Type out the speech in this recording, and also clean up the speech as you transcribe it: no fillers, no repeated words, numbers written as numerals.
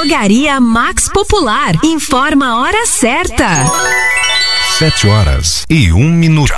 Drogaria Max Popular. Informa a hora certa. 7 horas e 1 minuto.